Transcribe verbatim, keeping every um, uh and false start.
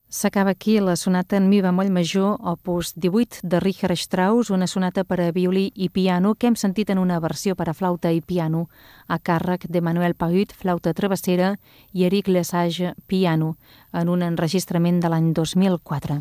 S'acaba aquí la sonata en mi bemoll major, opus divuit de Richard Strauss, una sonata per a violí i piano que hem sentit en una versió per a flauta i piano, a càrrec de Manuel Pahut, flauta travessera, i Eric Lesage, piano, en un enregistrament de l'any dos mil quatre.